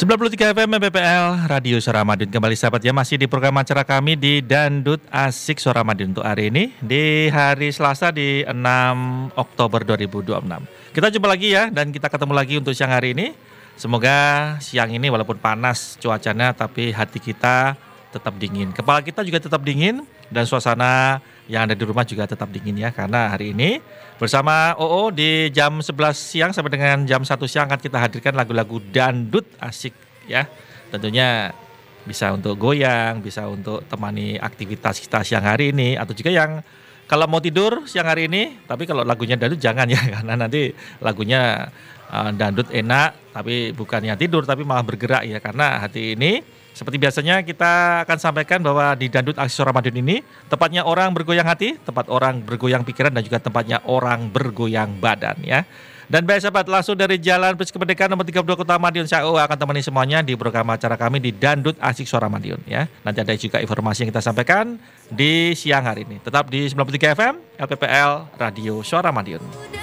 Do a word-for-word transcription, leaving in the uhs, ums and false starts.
sembilan puluh tiga F M M P P L Radio Suara Madiun. Kembali sahabat ya, masih di program acara kami di Dandut Asik Suara Madiun untuk hari ini di hari Selasa di enam Oktober dua ribu dua puluh enam. Kita jumpa lagi ya, dan kita ketemu lagi untuk siang hari ini. Semoga siang ini walaupun panas cuacanya, tapi hati kita tetap dingin, kepala kita juga tetap dingin, dan suasana yang ada di rumah juga tetap dingin ya. Karena hari ini bersama O O di jam sebelas siang sampai dengan jam satu siang akan kita hadirkan lagu-lagu dandut asik ya. Tentunya bisa untuk goyang, bisa untuk temani aktivitas kita siang hari ini, atau juga yang kalau mau tidur siang hari ini, tapi kalau lagunya dandut jangan ya, karena nanti lagunya uh, dandut enak tapi bukannya tidur tapi malah bergerak ya. Karena hati ini seperti biasanya kita akan sampaikan bahwa di Dandut Asik Suara Madiun ini tempatnya orang bergoyang hati, tempat orang bergoyang pikiran, dan juga tempatnya orang bergoyang badan ya. Dan baik sahabat, langsung dari Jalan Pres Kemerdekaan nomor tiga puluh dua Kota Madiun, saya O akan temani semuanya di program acara kami di Dandut Asik Suara Madiun ya. Nanti ada juga informasi yang kita sampaikan di siang hari ini. Tetap di sembilan puluh tiga F M L P P L Radio Suara Madiun.